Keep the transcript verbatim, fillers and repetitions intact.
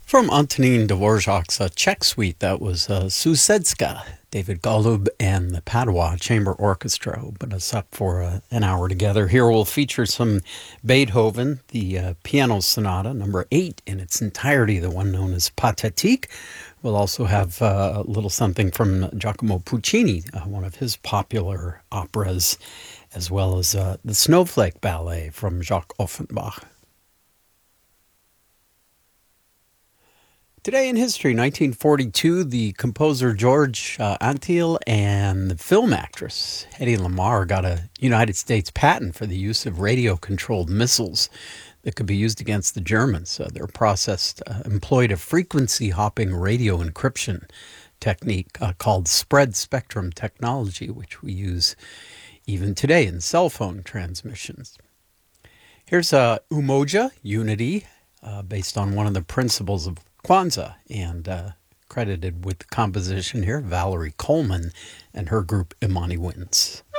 From Antonin Dvorak's uh, Czech Suite, that was uh, Susedska, David Golub and the Padua Chamber Orchestra opened us up for uh, an hour together. Here we'll feature some Beethoven, the uh, Piano Sonata, number eight in its entirety, the one known as Pathétique. We'll also have uh, a little something from Giacomo Puccini, uh, one of his popular operas, as well as uh, the Snowflake Ballet from Jacques Offenbach. Today in history, nineteen forty-two, the composer George uh, Antheil and the film actress Hedy Lamarr got a United States patent for the use of radio-controlled missiles that could be used against the Germans. Uh, their process uh, employed a frequency-hopping radio encryption technique uh, called spread spectrum technology, which we use even today in cell phone transmissions. Here's uh, Umoja, Unity, uh, based on one of the principles of Kwanzaa, and uh, credited with the composition here, Valerie Coleman and her group Imani Winds.